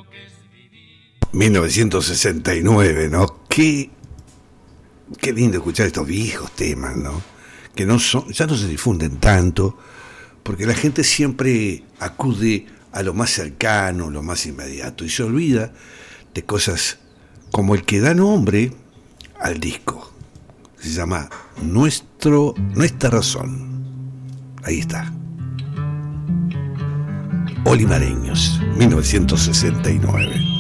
1969, ¿no? Qué lindo escuchar estos viejos temas, ¿no? Que no son, ya no se difunden tanto, porque la gente siempre acude a lo más cercano, lo más inmediato, y se olvida de cosas como el que da nombre al disco. Se llama Nuestra Razón. Ahí está. Olimareños, 1969.